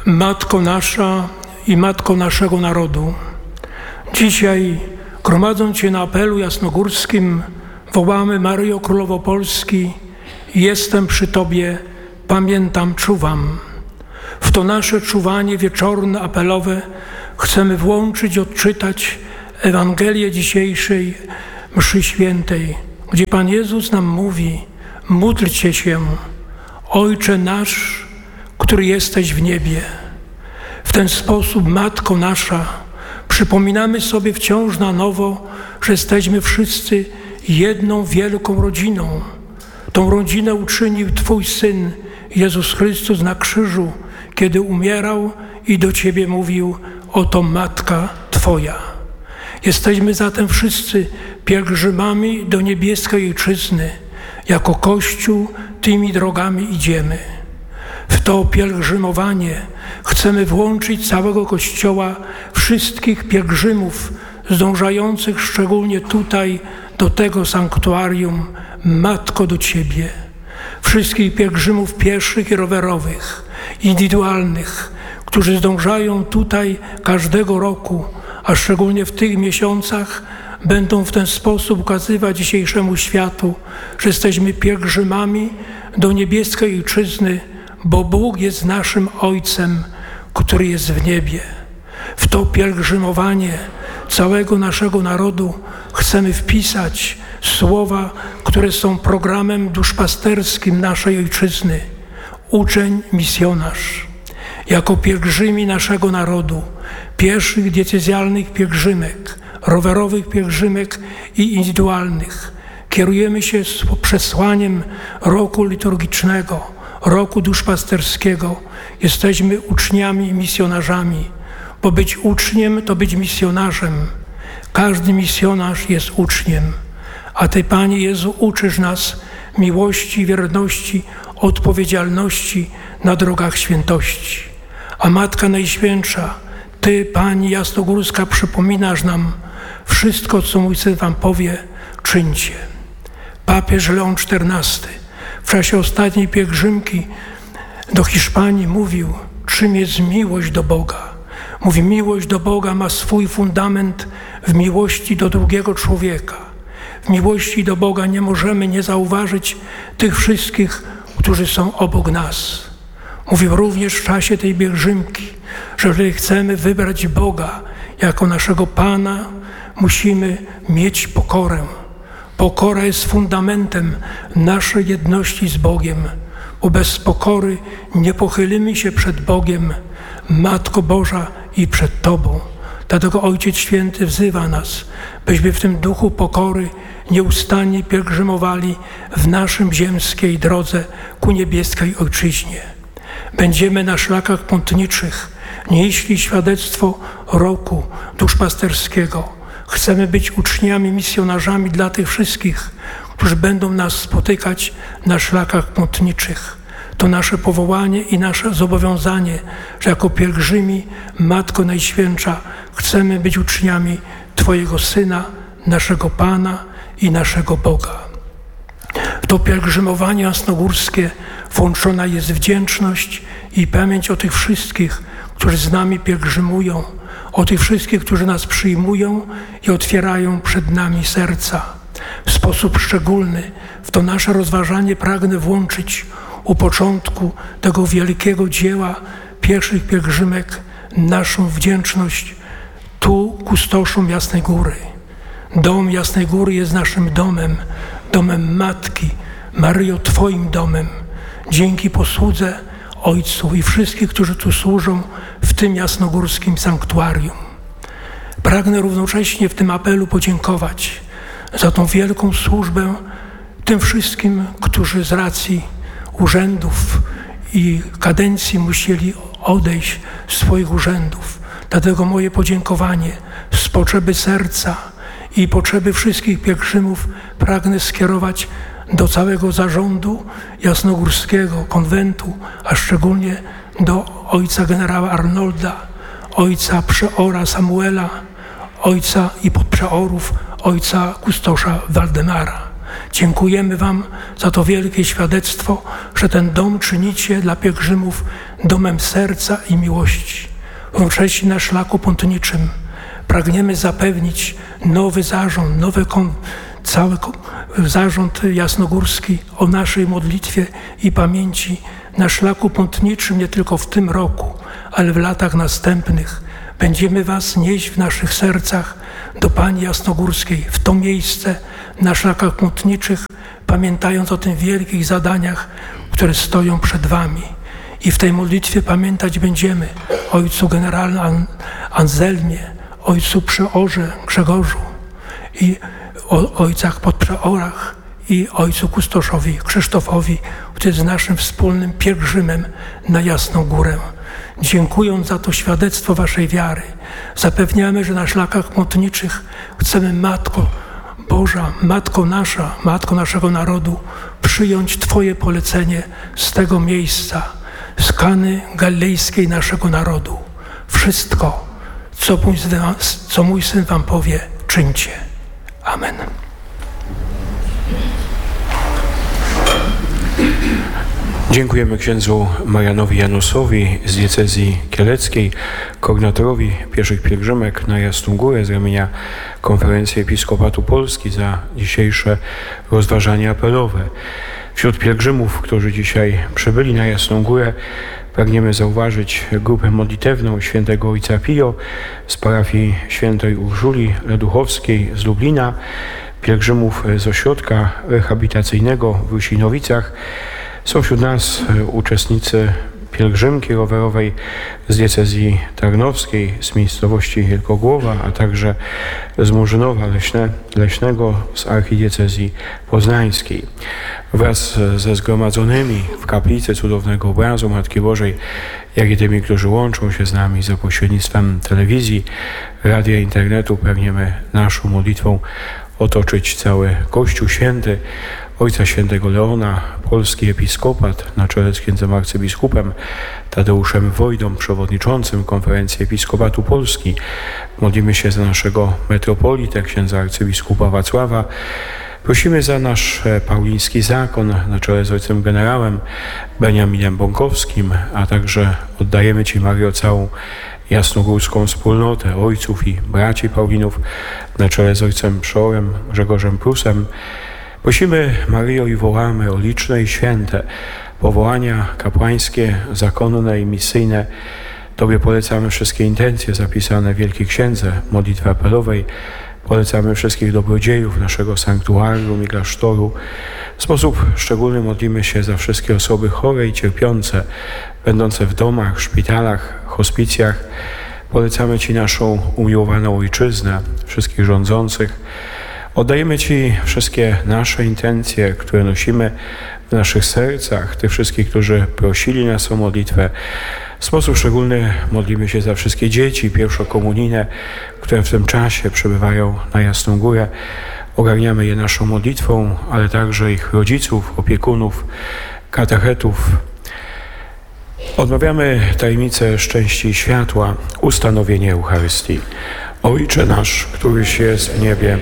Matko nasza i Matko naszego narodu, dzisiaj, gromadząc się na apelu jasnogórskim, wołamy: Maryjo, Królowo Polski, jestem przy Tobie, pamiętam, czuwam. W to nasze czuwanie wieczorne, apelowe chcemy włączyć, odczytać Ewangelię dzisiejszej mszy świętej, gdzie Pan Jezus nam mówi: módlcie się, Ojcze nasz, który jesteś w niebie. W ten sposób, Matko nasza, przypominamy sobie wciąż na nowo, że jesteśmy wszyscy jedną wielką rodziną. Tą rodzinę uczynił Twój Syn, Jezus Chrystus, na krzyżu, kiedy umierał i do Ciebie mówił: oto Matka Twoja. Jesteśmy zatem wszyscy pielgrzymami do niebieskiej Ojczyzny. Jako Kościół tymi drogami idziemy. W to pielgrzymowanie chcemy włączyć całego Kościoła, wszystkich pielgrzymów zdążających szczególnie tutaj do tego sanktuarium, Matko, do Ciebie. Wszystkich pielgrzymów pieszych i rowerowych, indywidualnych, którzy zdążają tutaj każdego roku, a szczególnie w tych miesiącach będą w ten sposób ukazywać dzisiejszemu światu, że jesteśmy pielgrzymami do niebieskiej Ojczyzny, bo Bóg jest naszym Ojcem, który jest w niebie. W to pielgrzymowanie całego naszego narodu chcemy wpisać słowa, które są programem duszpasterskim naszej Ojczyzny. Uczeń, misjonarz. Jako pielgrzymi naszego narodu, pieszych diecezjalnych pielgrzymek, rowerowych pielgrzymek i indywidualnych, kierujemy się przesłaniem roku liturgicznego, roku duszpasterskiego. Jesteśmy uczniami i misjonarzami, bo być uczniem to być misjonarzem. Każdy misjonarz jest uczniem. A Ty, Panie Jezu, uczysz nas miłości, wierności, odpowiedzialności na drogach świętości. A Matka Najświętsza, Ty, Pani Jasnogórska, przypominasz nam: wszystko, co mój Syn Wam powie, czyńcie. Papież Leon XIV w czasie ostatniej pielgrzymki do Hiszpanii mówił: czym jest miłość do Boga? Mówi: miłość do Boga ma swój fundament w miłości do drugiego człowieka. W miłości do Boga nie możemy nie zauważyć tych wszystkich, którzy są obok nas. Mówił również w czasie tej pielgrzymki, że jeżeli chcemy wybrać Boga jako naszego Pana, musimy mieć pokorę. Pokora jest fundamentem naszej jedności z Bogiem, bo bez pokory nie pochylimy się przed Bogiem, Matko Boża, i przed Tobą. Dlatego Ojciec Święty wzywa nas, byśmy w tym duchu pokory nieustannie pielgrzymowali w naszym ziemskiej drodze ku niebieskiej Ojczyźnie. Będziemy na szlakach pątniczych nieśli świadectwo roku duszpasterskiego. Chcemy być uczniami, misjonarzami dla tych wszystkich, którzy będą nas spotykać na szlakach pątniczych. To nasze powołanie i nasze zobowiązanie, że jako pielgrzymi, Matko Najświętsza, chcemy być uczniami Twojego Syna, naszego Pana i naszego Boga. W to pielgrzymowanie jasnogórskie włączona jest wdzięczność i pamięć o tych wszystkich, którzy z nami pielgrzymują, o tych wszystkich, którzy nas przyjmują i otwierają przed nami serca. W sposób szczególny w to nasze rozważanie pragnę włączyć u początku tego wielkiego dzieła pierwszych pielgrzymek naszą wdzięczność tu kustoszom Jasnej Góry. Dom Jasnej Góry jest naszym domem, domem Matki. Maryjo, Twoim domem. Dzięki posłudze Ojcu i wszystkich, którzy tu służą w tym jasnogórskim sanktuarium. Pragnę równocześnie w tym apelu podziękować za tą wielką służbę tym wszystkim, którzy z racji urzędów i kadencji musieli odejść z swoich urzędów. Dlatego moje podziękowanie z potrzeby serca i potrzeby wszystkich pielgrzymów pragnę skierować do całego zarządu jasnogórskiego konwentu, a szczególnie do ojca generała Arnolda, ojca przeora Samuela, ojca i podprzeorów, ojca kustosza Waldemara. Dziękujemy Wam za to wielkie świadectwo, że ten dom czynicie dla pielgrzymów domem serca i miłości. Równocześnie na szlaku pątniczym pragniemy zapewnić nowy zarząd, cały zarząd jasnogórski o naszej modlitwie i pamięci na szlaku pątniczym nie tylko w tym roku, ale w latach następnych. Będziemy Was nieść w naszych sercach do Pani Jasnogórskiej, w to miejsce na szlakach pątniczych, pamiętając o tych wielkich zadaniach, które stoją przed Wami. I w tej modlitwie pamiętać będziemy o ojcu generalnym Anzelmie, ojcu przeorze Grzegorzu i o ojcach podprzeorach i ojcu kustoszowi Krzysztofowi, który jest naszym wspólnym pielgrzymem na Jasną Górę. Dziękując za to świadectwo Waszej wiary, zapewniamy, że na szlakach pątniczych chcemy, Matko Boża, Matko nasza, Matko naszego narodu, przyjąć Twoje polecenie z tego miejsca, z Kany Galilejskiej naszego narodu. Wszystko, co mój Syn Wam powie, czyńcie. Amen. Dziękujemy księdzu Marianowi Janusowi z diecezji kieleckiej, koordynatorowi pieszych pielgrzymek na Jasną Górę z ramienia Konferencji Episkopatu Polski za dzisiejsze rozważania apelowe. Wśród pielgrzymów, którzy dzisiaj przybyli na Jasną Górę, pragniemy zauważyć grupę modlitewną świętego ojca Pio z parafii świętej Urzuli Leduchowskiej z Lublina, pielgrzymów z ośrodka rehabilitacyjnego w Rusinowicach. Są wśród nas uczestnicy pielgrzymki rowerowej z diecezji tarnowskiej, z miejscowości Wielkogłowa, a także z Murzynowa Leśnego, z archidiecezji poznańskiej. Wraz ze zgromadzonymi w kaplicy Cudownego Obrazu Matki Bożej, jak i tymi, którzy łączą się z nami za pośrednictwem telewizji, radia, internetu, pragniemy naszą modlitwą otoczyć cały Kościół Święty, Ojca Świętego Leona, polski episkopat na czele z księdzem arcybiskupem Tadeuszem Wojdą, przewodniczącym Konferencji Episkopatu Polski. Modlimy się za naszego metropolitę, księdza arcybiskupa Wacława. Prosimy za nasz pauliński zakon na czele z ojcem generałem Beniaminem Bąkowskim, a także oddajemy Ci, Mario, całą jasnogórską wspólnotę ojców i braci Paulinów na czele z ojcem przeorem Grzegorzem Prusem. Prosimy, Maryjo, i wołamy o liczne i święte powołania kapłańskie, zakonne i misyjne. Tobie polecamy wszystkie intencje zapisane w Wielkiej Księdze Modlitwy Apelowej. Polecamy wszystkich dobrodziejów naszego sanktuarium i klasztoru. W sposób szczególny modlimy się za wszystkie osoby chore i cierpiące, będące w domach, szpitalach, hospicjach. Polecamy Ci naszą umiłowaną ojczyznę, wszystkich rządzących. Oddajemy Ci wszystkie nasze intencje, które nosimy w naszych sercach, tych wszystkich, którzy prosili nas o modlitwę. W sposób szczególny modlimy się za wszystkie dzieci pierwszokomunijne, które w tym czasie przebywają na Jasną Górę. Ogarniamy je naszą modlitwą, ale także ich rodziców, opiekunów, katechetów. Odmawiamy tajemnicę szczęścia i światła, ustanowienie Eucharystii. Ojcze nasz, któryś jest w niebie,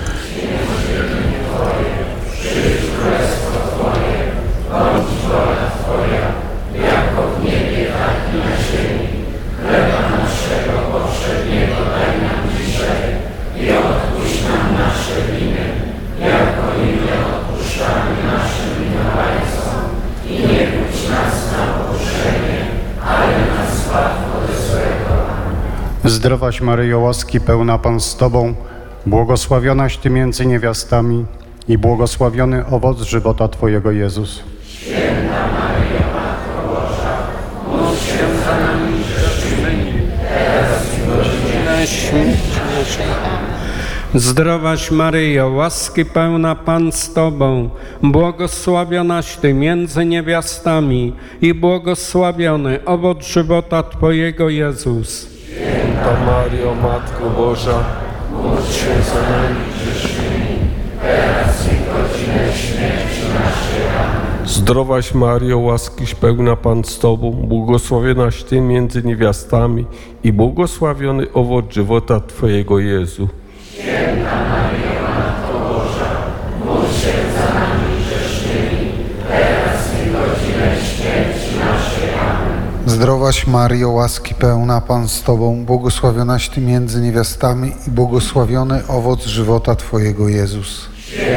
Zdrowaś Maryjo, łaski pełna Pan z Tobą, błogosławionaś Ty między niewiastami i błogosławiony owoc żywota Twojego, Jezus. Święta Maryjo, Matko Boża, módl się za nami grzesznymi, teraz i w godzinę śmierci naszej. Zdrowaś Maryjo, łaski pełna Pan z Tobą, błogosławionaś Ty między niewiastami i błogosławiony owoc żywota Twojego, Jezus. Święta Maryjo, Matko Boża, módl się za nami grzesznymi, teraz i w godzinę śmierci naszej. Amen. Zdrowaś Maryjo, łaskiś pełna Pan z Tobą, błogosławionaś Ty między niewiastami i błogosławiony owoc żywota Twojego, Jezu. Święta Maryjo, Matko Boża, módl się Zdrowaś Maryjo, łaski pełna, Pan z Tobą, błogosławionaś Ty między niewiastami i błogosławiony owoc żywota Twojego, Jezus.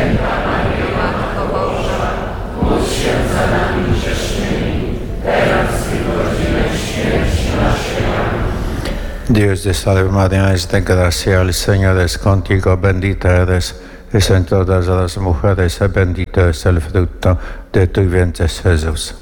Dios te salve María, llena de gracia, el Señor es contigo, bendita eres en todas las mujeres, y bendito es el fruto de tu vientre, Jesús.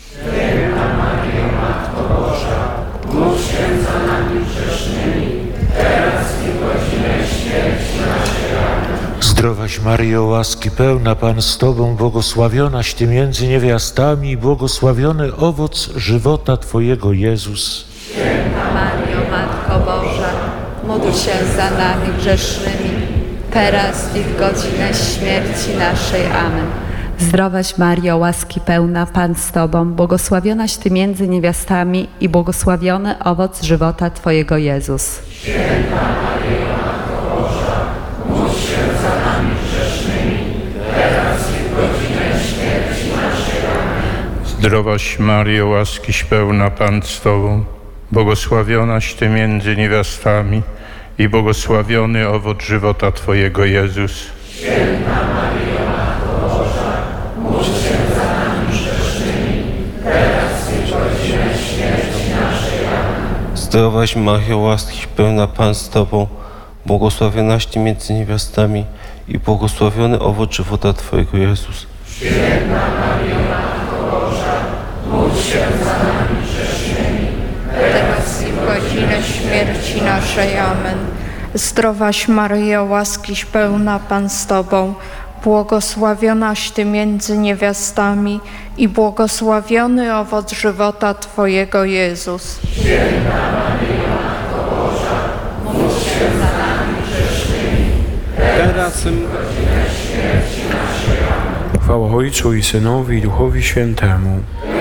Zdrowaś Maryjo, łaski pełna, Pan z Tobą, błogosławionaś Ty między niewiastami i błogosławiony owoc żywota Twojego, Jezus. Święta Maryjo, Matko Boża, módl się za nami grzesznymi, teraz i w godzinę śmierci naszej. Amen. Zdrowaś Maryjo, łaski pełna, Pan z Tobą, błogosławionaś Ty między niewiastami i błogosławiony owoc żywota Twojego, Jezus. Święta Maryjo, Matko Boża, módl się za nami grzesznymi, teraz i w godzinę śmierci naszej. Amen. Zdrowaś Maryjo, łaskiś pełna, Pan z Tobą, błogosławionaś Ty między niewiastami i błogosławiony owoc żywota Twojego, Jezus. Święta Maryjo, Matko Boża, módl się za nami grzesznymi, teraz i w godzinę śmierci naszej. Amen. Zdrowaś Maryjo, łaskiś pełna, Pan z Tobą, błogosławionaś Ty między niewiastami i błogosławiony owoc żywota Twojego, Jezus. Święta Maryjo, Matko Boża, módl się za nami grzesznymi, teraz i w godzinę śmierci naszej. Amen. Zdrowaś Maryjo, łaskiś pełna, Pan z Tobą, błogosławionaś Ty między niewiastami i błogosławiony owoc żywota Twojego, Jezus. Święta Maryjo, Matko Boża, módl się za nami grzesznymi, teraz i w godzinę śmierci naszej. Amen. Chwała Ojcu i Synowi i Duchowi Świętemu.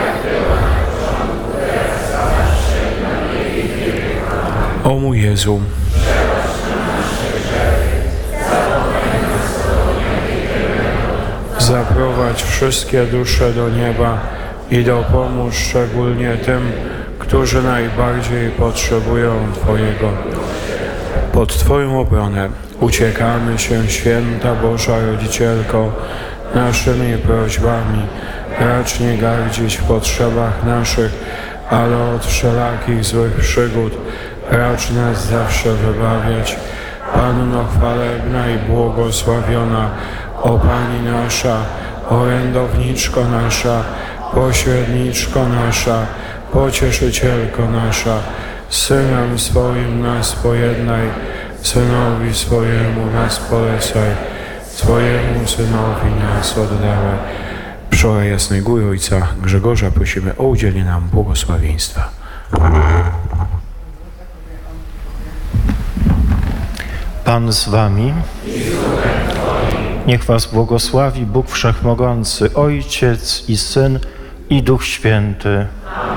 O mój Jezu, zaprowadź wszystkie dusze do nieba i dopomóż szczególnie tym, którzy najbardziej potrzebują Twojego. Pod Twoją obronę uciekamy się, Święta Boża Rodzicielko, naszymi prośbami. Racz nie gardzić w potrzebach naszych, ale od wszelakich złych przygód racz nas zawsze wybawiać. Panno chwalebna i błogosławiona, o Pani nasza, orędowniczko nasza, pośredniczko nasza, pocieszycielko nasza, z Synem swoim nas pojednaj, Synowi swojemu nas polecaj, Twojemu Synowi nas oddawaj. Przy Jasnej Góry Ojca Grzegorza prosimy o udzielenie nam błogosławieństwa. Pan z Wami. Niech Was błogosławi Bóg Wszechmogący, Ojciec i Syn i Duch Święty.